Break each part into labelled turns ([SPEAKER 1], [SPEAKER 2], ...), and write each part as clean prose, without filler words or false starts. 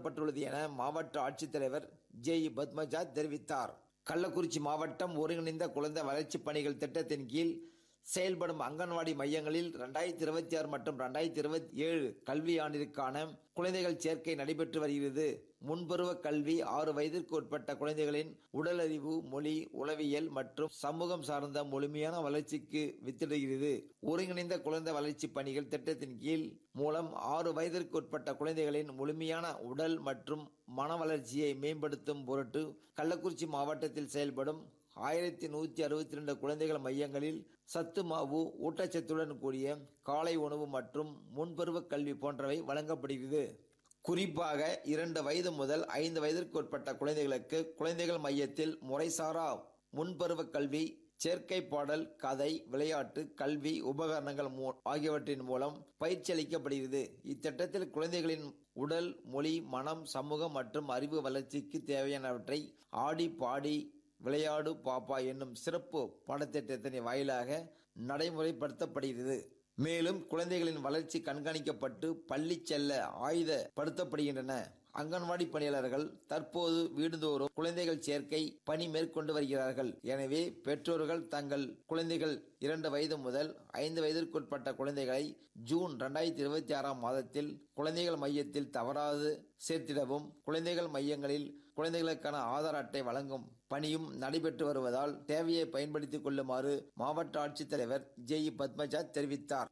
[SPEAKER 1] மேற்கொள்ளப்பட்டுள்ளது என மாவட்ட ஆட்சித்தலைவர் பத்மஜா தெரிவித்தார். கள்ளக்குறிச்சி மாவட்டம் ஒருங்கிணைந்த குழந்தை வளர்ச்சிப் பணிகள் திட்டத்தின் கீழ் செயல்படும் அங்கன்வாடி மையங்களில் 2026 மற்றும் 2027 கல்வியாண்டிற்கான குழந்தைகள் சேர்க்கை நடைபெற்று வருகிறது. முன்பருவ கல்வி 6 வயதிற்கு உட்பட்ட குழந்தைகளின் உடலறிவு, மொழி, உளவியல் மற்றும் சமூகம் சார்ந்த முழுமையான வளர்ச்சிக்கு வித்திடுகிறது. ஒருங்கிணைந்த குழந்தை வளர்ச்சி பணிகள் திட்டத்தின் கீழ் மூலம் 6 வயதிற்கு உட்பட்ட குழந்தைகளின் முழுமையான உடல் மற்றும் மன வளர்ச்சியை மேம்படுத்தும் பொருட்டு கள்ளக்குறிச்சி மாவட்டத்தில் செயல்படும் 1162 குழந்தைகள் மையங்களில் சத்து மாவு, ஊட்டச்சத்துடன் கூடிய காலை உணவு மற்றும் முன்பருவ கல்வி போன்றவை வழங்கப்படுகிறது. குறிப்பாக 2 வயது முதல் 5 வயதிற்கு உட்பட்ட குழந்தைகளுக்கு குழந்தைகள் மையத்தில் முறைசாரா முன்பருவ கல்வி, சேர்க்கை பாடல், கதை, விளையாட்டு, கல்வி உபகரணங்கள் ஆகியவற்றின் மூலம் பயிற்சி அளிக்கப்படுகிறது. இத்திட்டத்தில் குழந்தைகளின் உடல், மொழி, மனம், சமூகம் மற்றும் அறிவு வளர்ச்சிக்கு தேவையானவற்றை ஆடி பாடி விளையாடு பாப்பா என்னும் சிறப்பு பாடத்திட்டத்தின் வாயிலாக நடைமுறைப்படுத்தப்படுகிறது. மேலும் குழந்தைகளின் வளர்ச்சி கண்காணிக்கப்பட்டு பள்ளி செல்ல ஆயுதப்படுத்தப்படுகின்றன. அங்கன்வாடி பணியாளர்கள் தற்போது வீடுதோறும் குழந்தைகள் சேர்க்கை பணி மேற்கொண்டு வருகிறார்கள். எனவே பெற்றோர்கள் தங்கள் குழந்தைகள் 2 வயது முதல் 5 வயதிற்குட்பட்ட குழந்தைகளை ஜூன் 2026 மாதத்தில் குழந்தைகள் மையத்தில் தவறாது சேர்த்திடவும், குழந்தைகள் மையங்களில் குழந்தைகளுக்கான ஆதார் அட்டை வழங்கும் பணியும் நடைபெற்று வருவதால் தேவையை பயன்படுத்திக் கொள்ளுமாறு மாவட்ட ஆட்சித்தலைவர் பத்மஜா தெரிவித்தார்.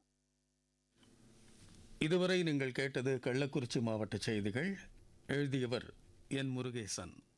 [SPEAKER 2] இதுவரை நீங்கள் கேட்டது கள்ளக்குறிச்சி மாவட்ட செய்திகள். எழுதியவர் என் முருகேசன்.